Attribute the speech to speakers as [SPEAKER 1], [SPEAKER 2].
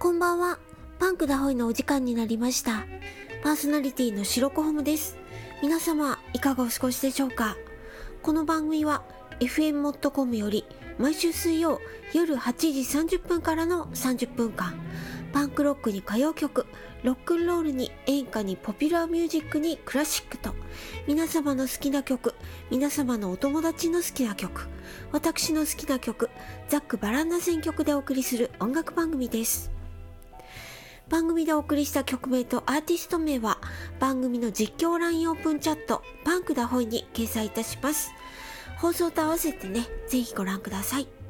[SPEAKER 1] こんばんは。パンクダホイのお時間になりました。パーソナリティの白子ホムです。皆様いかがお過ごしでしょうか。この番組は FM.com より毎週水曜夜8時30分からの30分間、パンクロックに歌謡曲、ロックンロールに演歌にポピュラーミュージックにクラシックと、皆様の好きな曲、皆様のお友達の好きな曲、私の好きな曲、ざっくばらんな選曲でお送りする音楽番組です。番組でお送りした曲名とアーティスト名は番組の実況 LINE オープンチャットパンクダホイに掲載いたします。放送と合わせてね、ぜひご覧ください。